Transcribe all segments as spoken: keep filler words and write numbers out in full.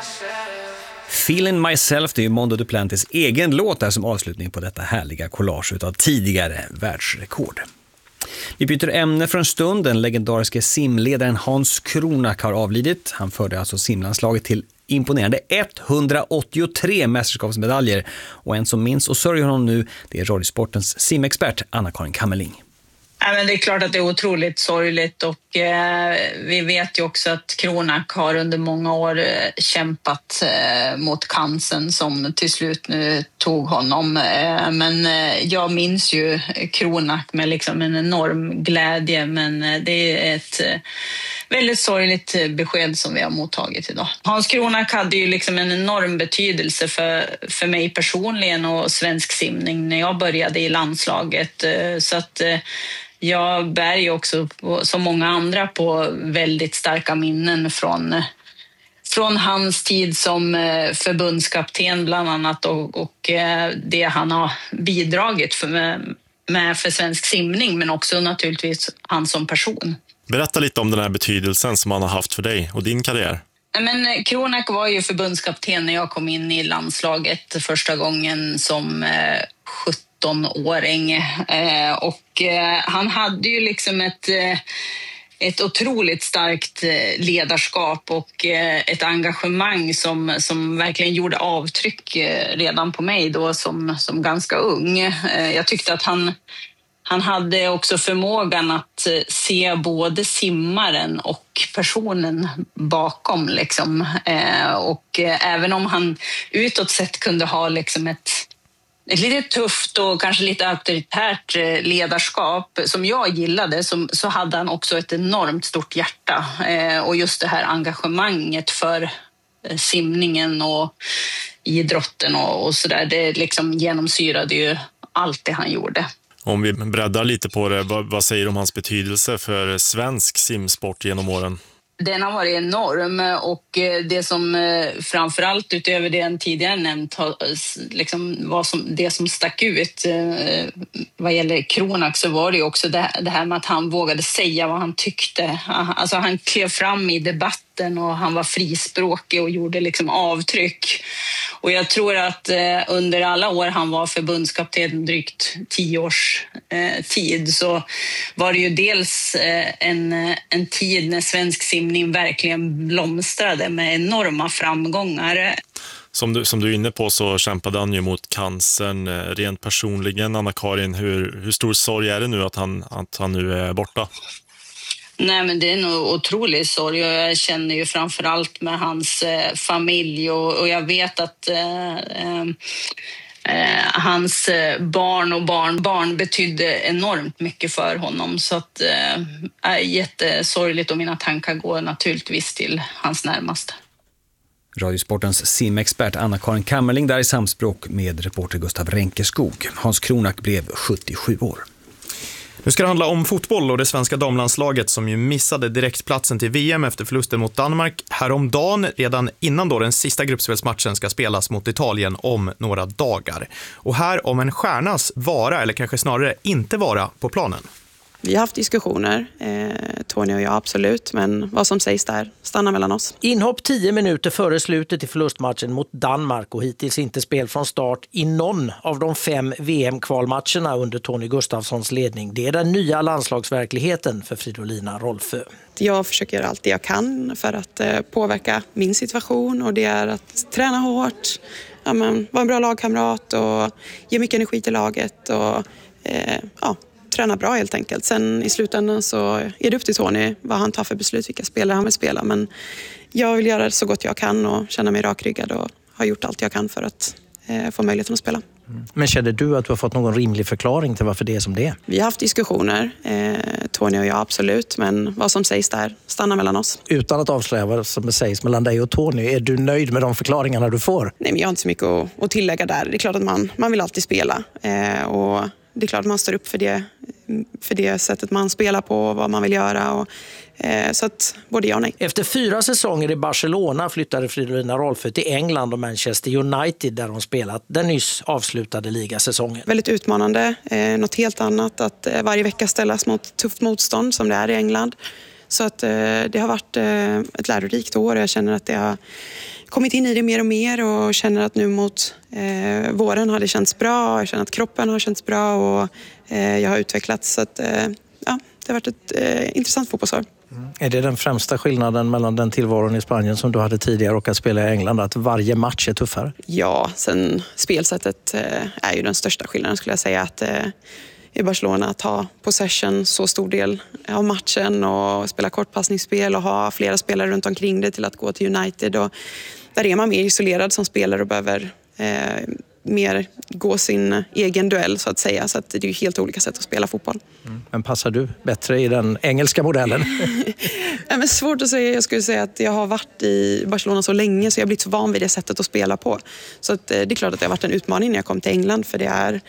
Feeling Myself, det är ju Mondo Duplantis egen låt där som avslutning på detta härliga collage utav tidigare världsrekord. Vi byter ämne för en stund. Den legendariske simledaren Hans Kronak har avlidit. Han förde alltså simlandslaget till imponerande etthundraåttiotre mästerskapsmedaljer. Och en som minns och sörjer honom nu, det är Radiosportens simexpert Anna-Karin Kammerling. Ja, men det är klart att det är otroligt sorgligt och eh, vi vet ju också att Kronak har under många år eh, kämpat eh, mot cancern som till slut nu tog honom. Eh, men eh, jag minns ju Kronak med liksom en enorm glädje, men eh, det är ett eh, väldigt sorgligt besked som vi har mottagit idag. Hans Kronak hade ju liksom en enorm betydelse för, för mig personligen och svensk simning när jag började i landslaget. Eh, så att eh, jag bär ju också, som många andra, på väldigt starka minnen från, från hans tid som förbundskapten bland annat och, och det han har bidragit för, med för svensk simning, men också naturligtvis han som person. Berätta lite om den här betydelsen som han har haft för dig och din karriär. Men Kronak var ju förbundskapten när jag kom in i landslaget första gången som sjutton-åring eh, och eh, han hade ju liksom ett, eh, ett otroligt starkt ledarskap och eh, ett engagemang som, som verkligen gjorde avtryck eh, redan på mig då som, som ganska ung. Eh, jag tyckte att han Han hade också förmågan att se både simmaren och personen bakom. Liksom. Eh, och eh, även om han utåt sett kunde ha liksom ett, ett lite tufft och kanske lite auktoritärt ledarskap som jag gillade, så, så hade han också ett enormt stort hjärta. Eh, och just det här engagemanget för eh, simningen och idrotten och, och sådär, det liksom genomsyrade ju allt det han gjorde. Om vi breddar lite på det, vad, vad säger du om hans betydelse för svensk simsport genom åren? Den har varit enorm och det som framförallt utöver det en tidigare nämnt liksom var som, det som stack ut vad gäller Kronak, så var det också det, det här med att han vågade säga vad han tyckte. Alltså han klev fram i debatten och han var frispråkig och gjorde liksom avtryck. Och jag tror att eh, under alla år han var förbundskapten, drygt tio års eh, tid, så var det ju dels eh, en, en tid när svensk simning verkligen blomstrade med enorma framgångar. Som du, som du är inne på så kämpade han ju mot cancern rent personligen. Anna-Karin, hur, hur stor sorg är det nu att han, att han nu är borta? Nej, men det är nog otroligt sorg och jag känner ju framförallt med hans eh, familj och, och jag vet att eh, eh, hans barn och barnbarn betydde enormt mycket för honom, så att eh, är jättesorgligt och mina tankar går naturligtvis till hans närmaste. Radiosportens simexpert Anna-Karin Kammerling där i samspråk med reporter Gustav Renkeskog. Hans Kronak blev sjuttiosju år. Nu ska det handla om fotboll och det svenska damlandslaget som ju missade direktplatsen till V M efter förlusten mot Danmark häromdagen, redan innan då den sista gruppspelsmatchen ska spelas mot Italien om några dagar. Och här om en stjärnas vara eller kanske snarare inte vara på planen. Vi har haft diskussioner, eh, Tony och jag absolut, men vad som sägs där stannar mellan oss. Inhopp tio minuter före slutet i förlustmatchen mot Danmark och hittills inte spel från start i någon av de fem V M-kvalmatcherna under Tony Gustafssons ledning. Det är den nya landslagsverkligheten för Fridolina Rolfö. Jag försöker göra allt det jag kan för att eh, påverka min situation, och det är att träna hårt, ja, men, vara en bra lagkamrat och ge mycket energi till laget och eh, ja, träna bra helt enkelt. Sen i slutändan så är det upp till Tony vad han tar för beslut, vilka spelare han vill spela. Men jag vill göra det så gott jag kan och känna mig rakryggad och har gjort allt jag kan för att eh, få möjligheten att spela. Mm. Men känner du att du har fått någon rimlig förklaring till varför det är som det är? Vi har haft diskussioner, eh, Tony och jag absolut, men vad som sägs där stannar mellan oss. Utan att avslöja vad som sägs mellan dig och Tony, är du nöjd med de förklaringarna du får? Nej, men jag har inte så mycket att, att tillägga där. Det är klart att man, man vill alltid spela eh, och det är klart att man står upp för det, för det sättet man spelar på och vad man vill göra. Och, eh, så att både ja och nej. Efter fyra säsonger i Barcelona flyttade Fridolina Rolfö till England och Manchester United där hon spelat den nyss avslutade ligasäsongen. Väldigt utmanande. Eh, något helt annat att eh, varje vecka ställas mot tufft motstånd som det är i England. Så att, eh, det har varit eh, ett lärorikt år. Jag känner att det har kommit in i det mer och mer och känner att nu mot eh, våren har det känts bra. Jag känner att kroppen har känts bra och eh, jag har utvecklats. Så att, eh, ja, det har varit ett eh, intressant fotbollsår. Mm. Är det den främsta skillnaden mellan den tillvaron i Spanien som du hade tidigare och att spela i England, att varje match är tuffare? Ja, sen spelsättet eh, är ju den största skillnaden skulle jag säga. Att eh, i Barcelona att ha possession så stor del av matchen och spela kortpassningsspel och ha flera spelare runt omkring det till att gå till United. Och där är man mer isolerad som spelare och behöver eh, mer gå sin egen duell så att säga. Så att det är ju helt olika sätt att spela fotboll. Mm. Men passar du bättre i den engelska modellen? Ja, men svårt att säga. Jag skulle säga att jag har varit i Barcelona så länge så jag har blivit så van vid det sättet att spela på. Så att, det är klart att det har varit en utmaning när jag kom till England för det är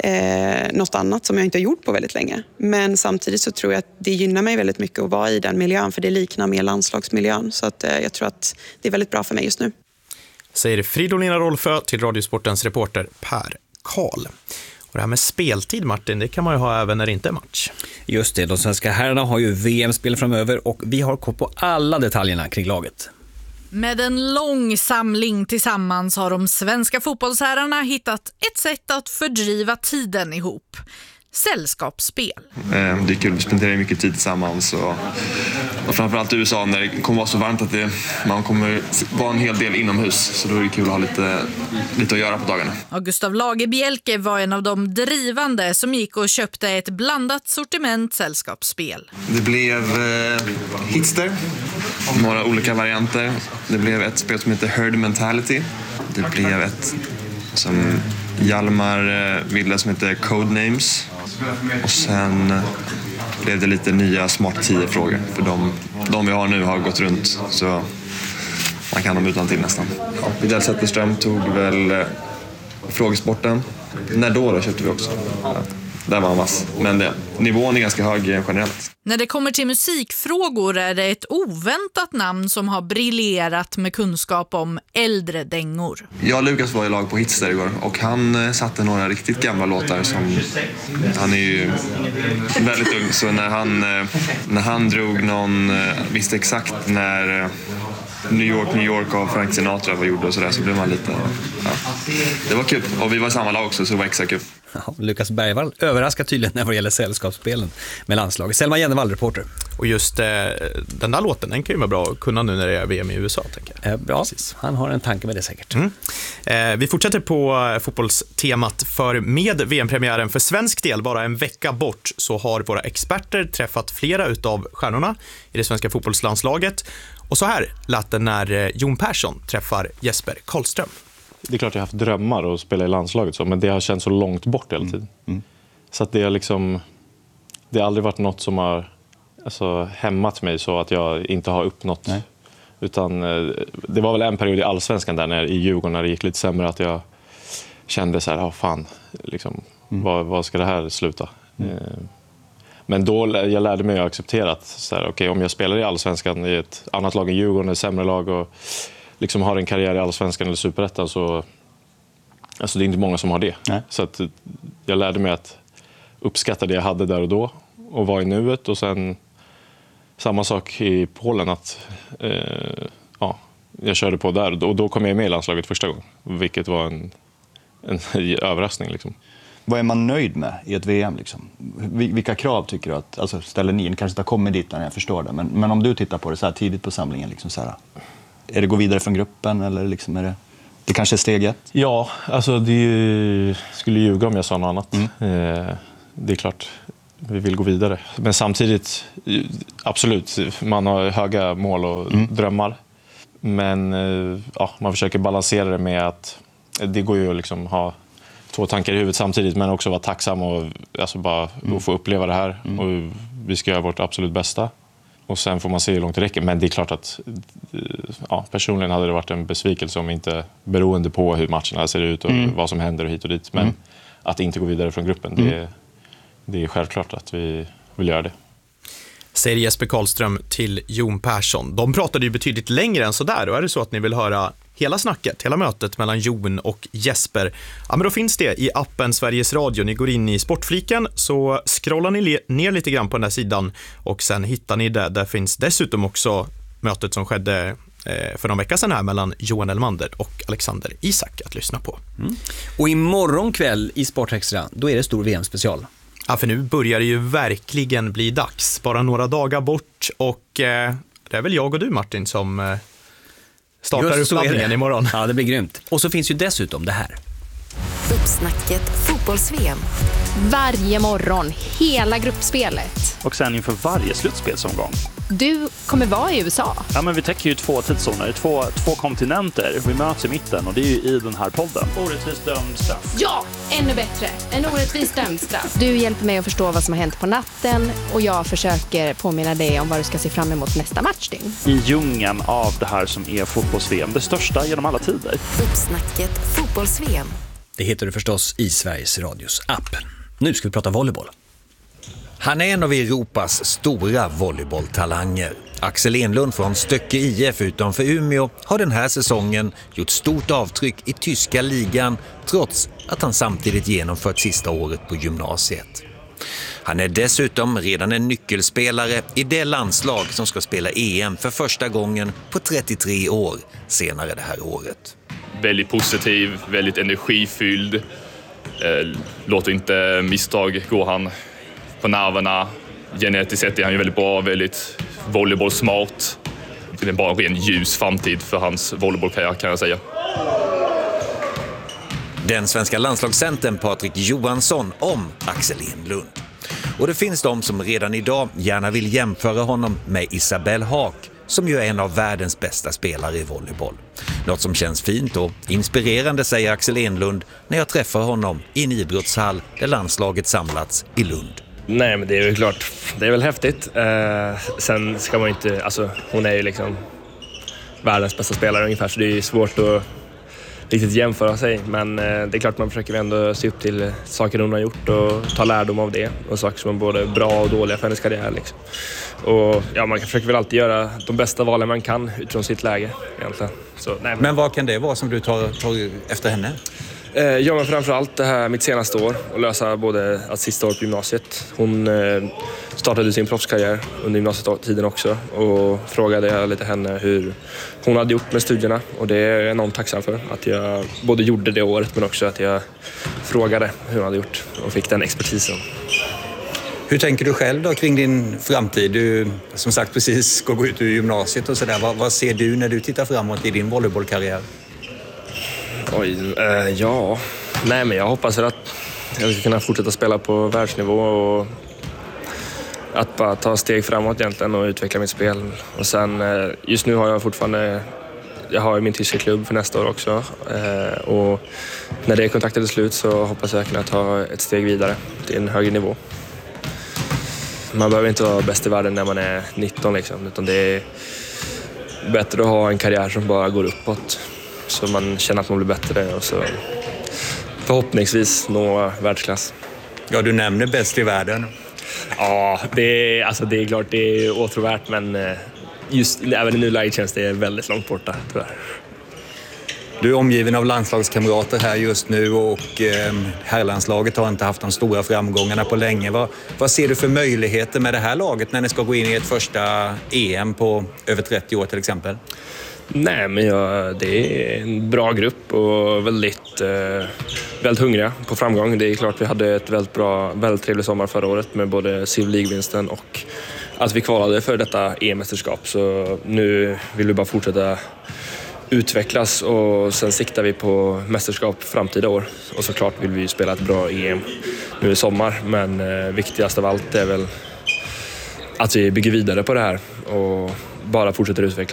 eh, något annat som jag inte har gjort på väldigt länge. Men samtidigt så tror jag att det gynnar mig väldigt mycket att vara i den miljön för det liknar mer landslagsmiljön. Så att, eh, jag tror att det är väldigt bra för mig just nu. Säger Fridolina Rolfö till Radiosportens reporter Per Karl. Och det här med speltid, Martin, det kan man ju ha även när det inte är match. Just det, de svenska herrarna har ju V M-spel framöver och vi har koll på alla detaljerna kring laget. Med en lång samling tillsammans har de svenska fotbollsherrarna hittat ett sätt att fördriva tiden ihop. Sällskapsspel. Det är kul, vi spenderar mycket tid tillsammans och, och framförallt i U S A när det kommer vara så varmt att det, man kommer vara en hel del inomhus så då är det kul att ha lite, lite att göra på dagarna. Och Gustav Lagerbielke var en av de drivande som gick och köpte ett blandat sortiment sällskapsspel. Det blev eh, Hitster, några olika varianter. Det blev ett spel som heter Herd Mentality. Det blev ett som Hjalmar eh, ville som heter Codenames. Och sen blev det lite nya smart tio-frågor. För de, de vi har nu har gått runt så man kan dem utan till nästan. Ja, Vidal Zetterström tog väl eh, frågesporten. När då då köpte vi också. Ja, där var han vass. Men det, nivån är ganska hög generellt. När det kommer till musikfrågor är det ett oväntat namn som har briljerat med kunskap om äldre dängor. Jag och Lukas var i lag på Hitster igår och han satte några riktigt gamla låtar som han är ju väldigt ung så när han, när han drog någon, visste exakt när New York, New York av Frank Sinatra var gjord och sådär så blev man lite, ja. Det var kul och vi var i samma lag också så det var extra kul. Ja, Lukas Bergvall överraskar tydligen när det gäller sällskapsspelen med landslaget. Selma Jennevall, reporter. Och just eh, den där låten, den kan ju vara bra att kunna nu när det är V M i U S A, tänker jag. Eh, bra, precis. Han har en tanke med det säkert. Mm. Eh, vi fortsätter på eh, fotbollstemat för med V M-premiären för svensk del bara en vecka bort så har våra experter träffat flera utav stjärnorna i det svenska fotbollslandslaget. Och så här lät det när eh, Jon Persson träffar Jesper Karlström. Det är klart jag har haft drömmar att spela i landslaget så, men det har känts så långt bort hela tiden. Mm. Mm. Så att det är liksom det har aldrig varit något som har alltså, hämmat mig så att jag inte har uppnått. Nej. Utan det var väl en period i Allsvenskan där när, i Djurgården när det gick lite sämre att jag kände så här, ja fan, liksom, mm. vad, vad ska det här sluta? Mm. Men då jag lärde mig att acceptera att så här, okay, om jag spelar i Allsvenskan i ett annat lag än Djurgården, ett sämre lag och liksom har en karriär i Allsvenskan eller Superettan så alltså det är inte många som har det. Nej. Så att jag lärde mig att uppskatta det jag hade där och då och var i nuet och sen samma sak i Polen att eh, ja, jag körde på där och då kom jag med i landslaget första gången vilket var en, en överraskning liksom. Vad är man nöjd med i ett V M liksom? Vilka krav tycker du att alltså ställer ni? Ni kanske inte har kommit dit när jag förstår det men, men om du tittar på det så här tidigt på samlingen liksom så här, är det gå vidare från gruppen eller liksom är det det kanske är steg ett? Ja, alltså det ju, skulle ljuga om jag sa något annat. Mm. Eh, det är klart vi vill gå vidare. Men samtidigt absolut man har höga mål och mm. drömmar. Men eh, ja, man försöker balansera det med att det går ju att liksom ha två tankar i huvudet samtidigt men också vara tacksam och alltså bara mm. få uppleva det här mm. och vi ska göra vårt absolut bästa. Och sen får man se hur långt det räcker. Men det är klart att ja, personligen hade det varit en besvikelse om inte beroende på hur matcherna ser ut och mm. vad som händer och hit och dit. Men mm. att inte gå vidare från gruppen, mm. det, det är självklart att vi vill göra det. Säger Jesper Karlström till Jon Persson. De pratade ju betydligt längre än så där. Och är det så att ni vill höra hela snacket, hela mötet mellan Jon och Jesper, ja, men då finns det i appen Sveriges Radio. Ni går in i sportfliken, så scrollar ni ner lite grann på den här sidan och sen hittar ni det. Där finns dessutom också mötet som skedde för någon vecka sedan här mellan Johan Elmander och Alexander Isak att lyssna på. Mm. Och imorgon kväll i Sportextra, då är det stor V M-special. Ja, för nu börjar det ju verkligen bli dags. Bara några dagar bort och eh, det är väl jag och du, Martin, som eh, startar uppladdningen imorgon. Ja, det blir grymt. Och så finns ju dessutom det här. Uppsnacket fotbolls-V M. Varje morgon, hela gruppspelet. Och sen inför varje slutspelsomgång. Du kommer vara i U S A. Ja, men vi täcker ju två tidszoner, två, två kontinenter. Vi möts i mitten och det är ju i den här podden. Orättvist dömd straff. Ja, ännu bättre. En orättvist dömd straff. Du hjälper mig att förstå vad som har hänt på natten och jag försöker påminna dig om vad du ska se fram emot nästa matchdygn. I djungeln av det här som är fotbolls-V M, det största genom alla tider. Uppsnacket fotbolls-V M. Det heter det förstås i Sveriges Radios app. Nu ska vi prata volleyboll. Han är en av Europas stora volleybolltalanger. Axel Enlund från Stöcke I F utanför Umeå har den här säsongen gjort stort avtryck i tyska ligan trots att han samtidigt genomfört sista året på gymnasiet. Han är dessutom redan en nyckelspelare i det landslag som ska spela E M för första gången på trettiotre år senare det här året. Väldigt positiv, väldigt energifylld. Eh, låter inte misstag gå han på nerverna. Genetiskt sett är han ju väldigt bra, väldigt volleybollsmart. Det är bara en ren ljus framtid för hans volleybollkarriär, kan jag säga. Den svenska landslagscentern Patrik Johansson om Axel Enlund. Och det finns de som redan idag gärna vill jämföra honom med Isabelle Haak, som ju är en av världens bästa spelare i volleyboll. Något som känns fint och inspirerande, säger Axel Enlund när jag träffar honom i en idrottshall där landslaget samlats i Lund. Nej, men det är ju klart, det är väl häftigt. Eh, sen ska man inte, alltså hon är ju liksom världens bästa spelare ungefär, så det är ju svårt att riktigt jämföra sig. Men eh, det är klart man försöker ändå se upp till saker hon har gjort och ta lärdom av det. Och saker som är både bra och dåliga för hennes karriär liksom. Och ja, man försöker väl alltid göra de bästa valen man kan utifrån sitt läge egentligen. Så, nej, men... men vad kan det vara som du tar, tar efter henne? Eh, ja, men framförallt det här mitt senaste år och lösa både att sista år på gymnasiet. Hon eh, startade sin proffskarriär under gymnasietiden också och frågade jag lite henne hur hon hade gjort med studierna, och det är jag enormt tacksam för att jag både gjorde det året men också att jag frågade hur hon hade gjort och fick den expertisen. Hur tänker du själv då kring din framtid? Du som sagt precis ska gå ut ur gymnasiet och sådär. Vad, vad ser du när du tittar framåt i din volleybollkarriär? Oj, eh, ja. Nej, men jag hoppas att jag ska kunna fortsätta spela på världsnivå och att bara ta steg framåt egentligen och utveckla mitt spel. Och sen, eh, just nu har jag fortfarande, jag har min tyska klubb för nästa år också. Eh, och när det kontraktet är slut så hoppas jag kunna ta ett steg vidare till en högre nivå. Man behöver inte vara bäst i världen när man är nitton liksom, utan det är bättre att ha en karriär som bara går uppåt. Så man känner att man blir bättre och så förhoppningsvis nå världsklass. Ja, du nämner bäst i världen. Ja, det är, alltså det är klart det är åtråvärt, men just även i nuläget känns det väldigt långt borta tyvärr. Du är omgiven av landslagskamrater här just nu och eh, herrlandslaget har inte haft de stora framgångarna på länge. Vad, vad ser du för möjligheter med det här laget när ni ska gå in i ett första E M på över trettio år till exempel? Nej, men ja, det är en bra grupp och väldigt, eh, väldigt hungriga på framgång. Det är klart vi hade ett väldigt bra, väldigt trevlig sommar förra året med både Silver League-vinsten och att vi kvalade för detta E M-mästerskap. Så nu vill vi bara fortsätta utvecklas och sen siktar vi på mästerskap framtida år. Och såklart vill vi spela ett bra E M nu i sommar, men eh, viktigast av allt är väl att vi bygger vidare på det här och bara fortsätter utveckla.